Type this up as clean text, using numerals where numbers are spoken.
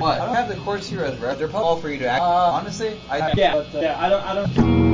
What? I don't have the course here as they're all for you to act. Honestly, I I don't.